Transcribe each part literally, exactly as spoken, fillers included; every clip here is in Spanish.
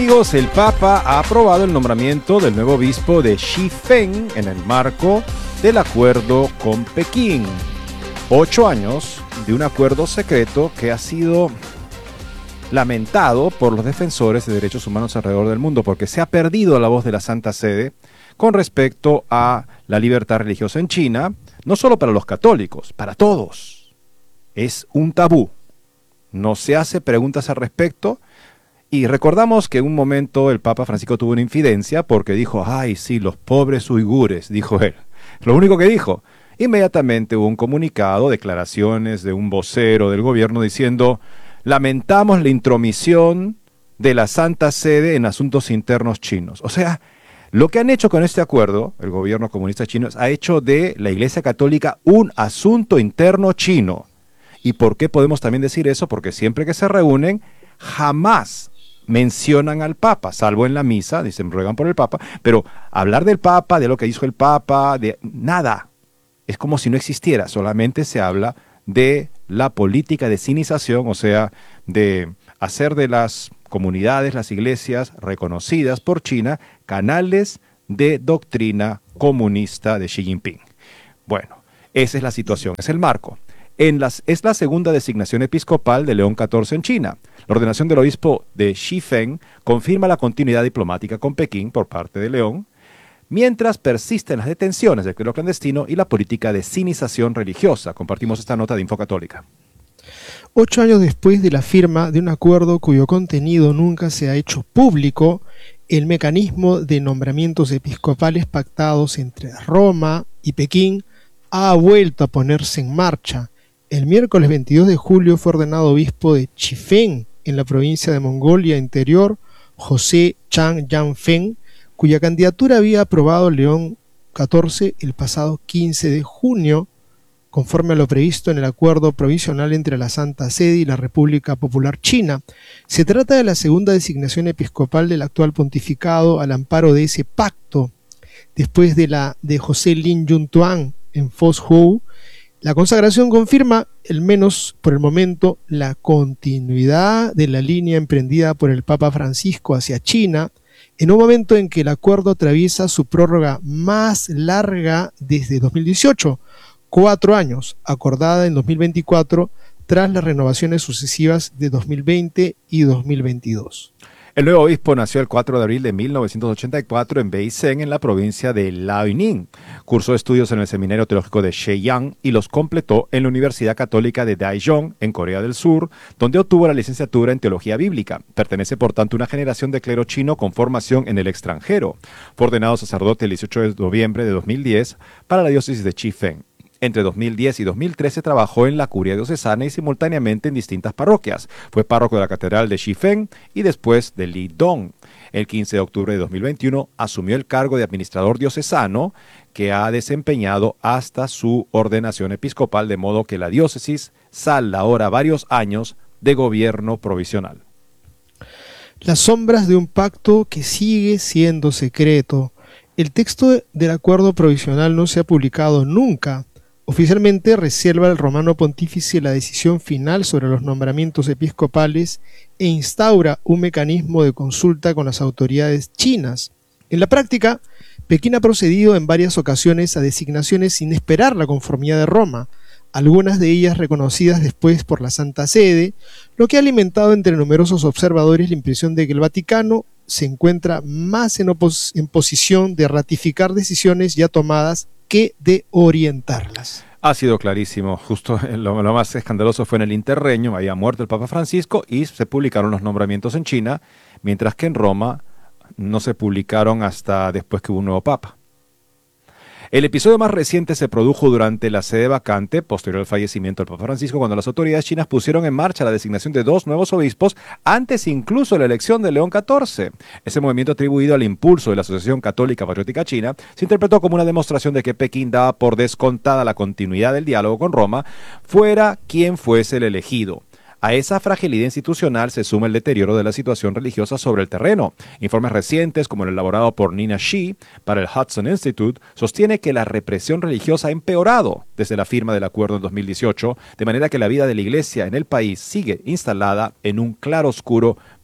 Amigos, el Papa ha aprobado el nombramiento del nuevo obispo de Xifeng en el marco del acuerdo con Pekín. Ocho años de un acuerdo secreto que ha sido lamentado por los defensores de derechos humanos alrededor del mundo, porque se ha perdido la voz de la Santa Sede con respecto a la libertad religiosa en China, no solo para los católicos, para todos. Es un tabú. No se hace preguntas al respecto. Y recordamos que en un momento el Papa Francisco tuvo una infidencia porque dijo, ay, sí, los pobres uigures, dijo él. Lo único que dijo. Inmediatamente hubo un comunicado, declaraciones de un vocero del gobierno diciendo, lamentamos la intromisión de la Santa Sede en asuntos internos chinos. O sea, lo que han hecho con este acuerdo, el gobierno comunista chino, ha hecho de la Iglesia Católica un asunto interno chino. ¿Y por qué podemos también decir eso? Porque siempre que se reúnen, jamás mencionan al Papa, salvo en la misa, dicen, ruegan por el Papa, pero hablar del Papa, de lo que dijo el Papa, de nada, es como si no existiera, solamente se habla de la política de sinización, o sea, de hacer de las comunidades, las iglesias reconocidas por China, canales de doctrina comunista de Xi Jinping. Bueno, esa es la situación, es el marco. En las, es la segunda designación episcopal de León catorce en China. La ordenación del obispo de Xifeng confirma la continuidad diplomática con Pekín por parte de León, mientras persisten las detenciones del clero clandestino y la política de sinización religiosa. Compartimos esta nota de Infocatólica. Ocho años después de la firma de un acuerdo cuyo contenido nunca se ha hecho público, el mecanismo de nombramientos episcopales pactados entre Roma y Pekín ha vuelto a ponerse en marcha. El miércoles veintidós de julio fue ordenado obispo de Chifeng, en la provincia de Mongolia Interior, José Chang Yanfeng, cuya candidatura había aprobado León catorce el pasado quince de junio, conforme a lo previsto en el acuerdo provisional entre la Santa Sede y la República Popular China. Se trata de la segunda designación episcopal del actual pontificado al amparo de ese pacto, después de la de José Lin Yuntuan en Foshu. La consagración confirma, al menos por el momento, la continuidad de la línea emprendida por el Papa Francisco hacia China, en un momento en que el acuerdo atraviesa su prórroga más larga desde dos mil dieciocho, cuatro años, acordada en dos mil veinticuatro, tras las renovaciones sucesivas de dos mil veinte y dos mil veintidós. El nuevo obispo nació el cuatro de abril de mil novecientos ochenta y cuatro en Beijing, en la provincia de Liaoning. Cursó estudios en el Seminario Teológico de Shenyang y los completó en la Universidad Católica de Daejeon, en Corea del Sur, donde obtuvo la licenciatura en Teología Bíblica. Pertenece, por tanto, a una generación de clero chino con formación en el extranjero. Fue ordenado sacerdote el dieciocho de noviembre de dos mil diez para la diócesis de Chifeng. Entre dos mil diez y dos mil trece trabajó en la curia diocesana y simultáneamente en distintas parroquias. Fue párroco de la Catedral de Xifeng y después de Lidong. El quince de octubre de dos mil veintiuno asumió el cargo de administrador diocesano que ha desempeñado hasta su ordenación episcopal, de modo que la diócesis salda ahora varios años de gobierno provisional. Las sombras de un pacto que sigue siendo secreto. El texto del acuerdo provisional no se ha publicado nunca. Oficialmente reserva al romano pontífice la decisión final sobre los nombramientos episcopales e instaura un mecanismo de consulta con las autoridades chinas. En la práctica, Pekín ha procedido en varias ocasiones a designaciones sin esperar la conformidad de Roma, algunas de ellas reconocidas después por la Santa Sede, lo que ha alimentado entre numerosos observadores la impresión de que el Vaticano se encuentra más en, opos- en posición de ratificar decisiones ya tomadas que de orientarlas. Ha sido clarísimo. Justo lo, lo más escandaloso fue en el interregno. Había muerto el Papa Francisco y se publicaron los nombramientos en China, mientras que en Roma no se publicaron hasta después que hubo un nuevo Papa. El episodio más reciente se produjo durante la sede vacante, posterior al fallecimiento del Papa Francisco, cuando las autoridades chinas pusieron en marcha la designación de dos nuevos obispos, antes incluso de la elección de León catorce. Ese movimiento, atribuido al impulso de la Asociación Católica Patriótica China, se interpretó como una demostración de que Pekín daba por descontada la continuidad del diálogo con Roma, fuera quien fuese el elegido. A esa fragilidad institucional se suma el deterioro de la situación religiosa sobre el terreno. Informes recientes, como el elaborado por Nina Shi para el Hudson Institute, sostiene que la represión religiosa ha empeorado desde la firma del acuerdo en dos mil dieciocho, de manera que la vida de la Iglesia en el país sigue instalada en un claroscuro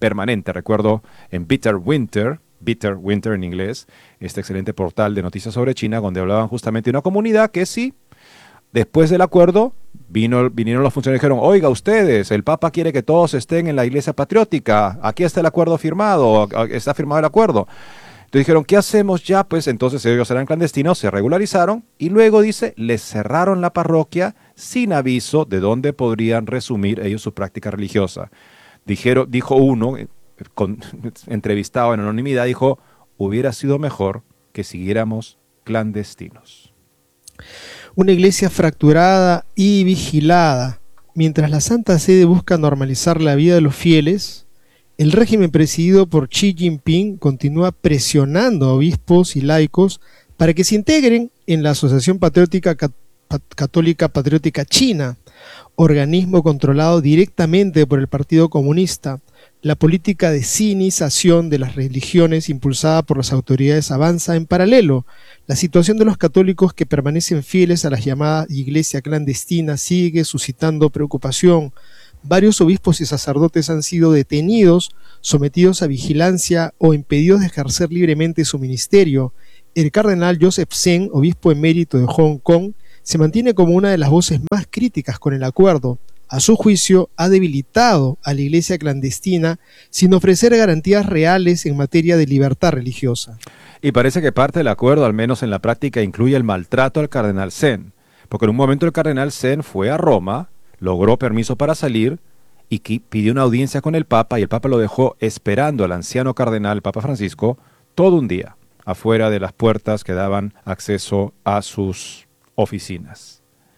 permanente. Recuerdo en Bitter Winter, Bitter Winter en inglés, este excelente portal de noticias sobre China, donde hablaban justamente de una comunidad que sí, después del acuerdo, vino, vinieron los funcionarios y dijeron, oiga ustedes, el Papa quiere que todos estén en la iglesia patriótica, aquí está el acuerdo firmado, está firmado el acuerdo. Entonces dijeron, ¿qué hacemos ya? Pues entonces ellos eran clandestinos, se regularizaron y luego dice, les cerraron la parroquia sin aviso de dónde podrían resumir ellos su práctica religiosa. Dijeron, dijo uno, con, entrevistado en anonimidad, dijo, hubiera sido mejor que siguiéramos clandestinos. Una iglesia fracturada y vigilada. Mientras la Santa Sede busca normalizar la vida de los fieles, el régimen presidido por Xi Jinping continúa presionando a obispos y laicos para que se integren en la Asociación Patriótica Católica Patriótica China, organismo controlado directamente por el Partido Comunista. La política de sinización de las religiones impulsada por las autoridades avanza en paralelo. La situación de los católicos que permanecen fieles a las llamadas iglesia clandestina sigue suscitando preocupación. Varios obispos y sacerdotes han sido detenidos, sometidos a vigilancia o impedidos de ejercer libremente su ministerio. El cardenal Joseph Zen, obispo emérito de Hong Kong, se mantiene como una de las voces más críticas con el acuerdo. A su juicio, ha debilitado a la iglesia clandestina sin ofrecer garantías reales en materia de libertad religiosa. Y parece que parte del acuerdo, al menos en la práctica, incluye el maltrato al cardenal Zen, porque en un momento el cardenal Zen fue a Roma, logró permiso para salir y pidió una audiencia con el Papa, y el Papa lo dejó esperando al anciano cardenal, el Papa Francisco, todo un día, afuera de las puertas que daban acceso a sus oficinas.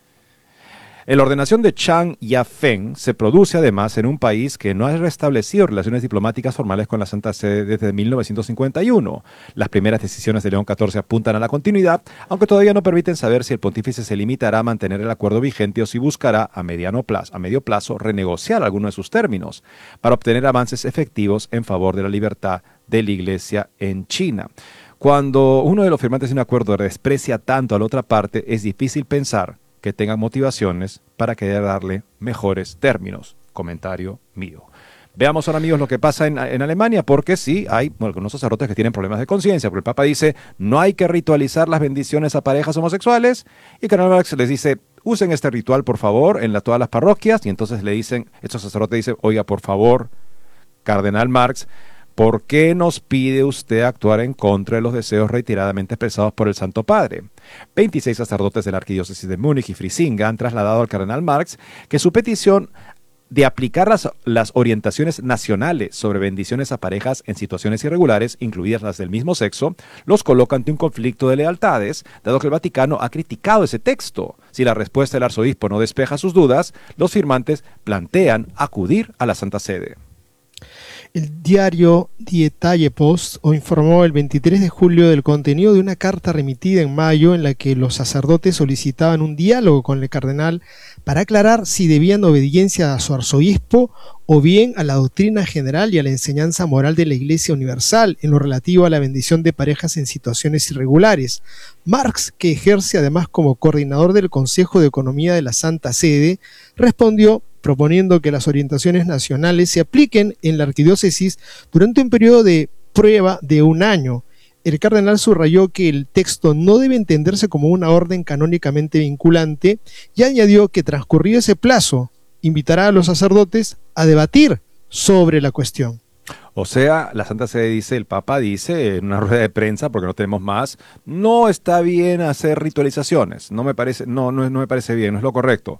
La ordenación de Chang Yafeng se produce además en un país que no ha restablecido relaciones diplomáticas formales con la Santa Sede desde mil novecientos cincuenta y uno. Las primeras decisiones de León catorce apuntan a la continuidad, aunque todavía no permiten saber si el pontífice se limitará a mantener el acuerdo vigente o si buscará a mediano plazo, a medio plazo renegociar alguno de sus términos para obtener avances efectivos en favor de la libertad de la Iglesia en China. Cuando uno de los firmantes de un acuerdo desprecia tanto a la otra parte, es difícil pensar que tengan motivaciones para querer darle mejores términos. Comentario mío. Veamos ahora, amigos, lo que pasa en, en Alemania, porque sí, hay bueno, algunos sacerdotes que tienen problemas de conciencia, porque el Papa dice, no hay que ritualizar las bendiciones a parejas homosexuales, y Cardenal Marx les dice, usen este ritual, por favor, en la, todas las parroquias, y entonces le dicen, estos sacerdotes dicen, oiga, por favor, Cardenal Marx, ¿por qué nos pide usted actuar en contra de los deseos reiteradamente expresados por el Santo Padre? veintiséis sacerdotes de la Arquidiócesis de Múnich y Frisinga han trasladado al cardenal Marx que su petición de aplicar las, las orientaciones nacionales sobre bendiciones a parejas en situaciones irregulares, incluidas las del mismo sexo, los coloca ante un conflicto de lealtades, dado que el Vaticano ha criticado ese texto. Si la respuesta del arzobispo no despeja sus dudas, los firmantes plantean acudir a la Santa Sede. El diario Die Tage Post informó el veintitrés de julio del contenido de una carta remitida en mayo en la que los sacerdotes solicitaban un diálogo con el cardenal para aclarar si debían obediencia a su arzobispo o bien a la doctrina general y a la enseñanza moral de la Iglesia Universal en lo relativo a la bendición de parejas en situaciones irregulares. Marx, que ejerce además como coordinador del Consejo de Economía de la Santa Sede, respondió proponiendo que las orientaciones nacionales se apliquen en la arquidiócesis durante un periodo de prueba de un año. El cardenal subrayó que el texto no debe entenderse como una orden canónicamente vinculante y añadió que transcurrido ese plazo, invitará a los sacerdotes a debatir sobre la cuestión. O sea, la Santa Sede dice, el Papa dice en una rueda de prensa, porque no tenemos más, no está bien hacer ritualizaciones, no me parece, no, no, no me parece bien, no es lo correcto.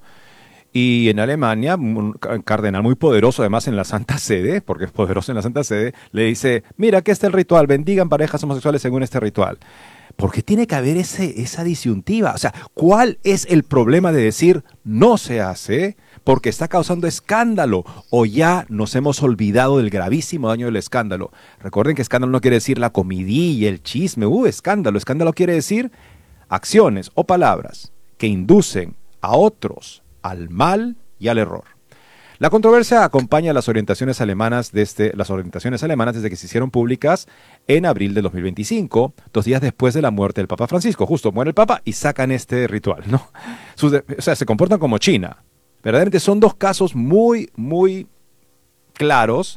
Y en Alemania, un cardenal muy poderoso, además en la Santa Sede, porque es poderoso en la Santa Sede, le dice, mira, aquí está el ritual, bendigan parejas homosexuales según este ritual. ¿Por qué tiene que haber ese, esa disyuntiva? O sea, ¿cuál es el problema de decir no se hace porque está causando escándalo o ya nos hemos olvidado del gravísimo daño del escándalo? Recuerden que escándalo no quiere decir la comidilla, el chisme, uh, escándalo. Escándalo quiere decir acciones o palabras que inducen a otros al mal y al error. La controversia acompaña las orientaciones alemanas desde las orientaciones alemanas desde que se hicieron públicas en abril de dos mil veinticinco, dos días después de la muerte del Papa Francisco. Justo muere el Papa y sacan este ritual, ¿no? Sus, o sea, se comportan como China. Verdaderamente son dos casos muy, muy claros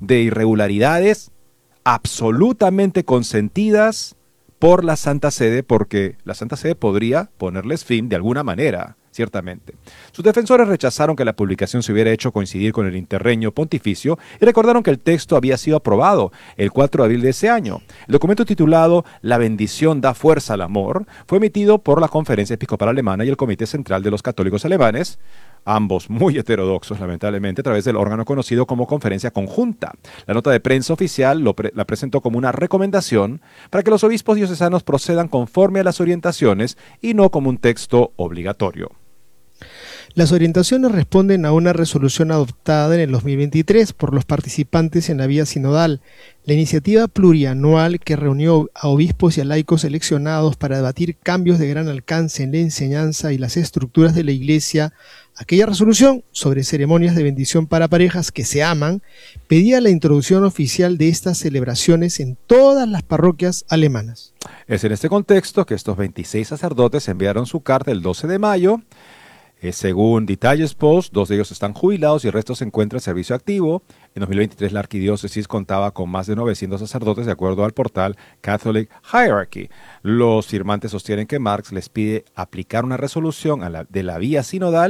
de irregularidades absolutamente consentidas por la Santa Sede, porque la Santa Sede podría ponerles fin de alguna manera, ciertamente. Sus defensores rechazaron que la publicación se hubiera hecho coincidir con el interreño pontificio y recordaron que el texto había sido aprobado el cuatro de abril de ese año. El documento titulado La bendición da fuerza al amor fue emitido por la Conferencia Episcopal Alemana y el Comité Central de los Católicos Alemanes, ambos muy heterodoxos, lamentablemente, a través del órgano conocido como Conferencia Conjunta. La nota de prensa oficial lo pre- la presentó como una recomendación para que los obispos diocesanos procedan conforme a las orientaciones y no como un texto obligatorio. Las orientaciones responden a una resolución adoptada en el dos mil veintitrés por los participantes en la vía sinodal, la iniciativa plurianual que reunió a obispos y a laicos seleccionados para debatir cambios de gran alcance en la enseñanza y las estructuras de la Iglesia. Aquella resolución sobre ceremonias de bendición para parejas que se aman pedía la introducción oficial de estas celebraciones en todas las parroquias alemanas. Es en este contexto que estos veintiséis sacerdotes enviaron su carta el doce de mayo. Eh, según Detalles Post, dos de ellos están jubilados y el resto se encuentra en servicio activo. En dos mil veintitrés la arquidiócesis contaba con más de novecientos sacerdotes de acuerdo al portal Catholic Hierarchy. Los firmantes sostienen que Marx les pide aplicar una resolución a la, de la vía sinodal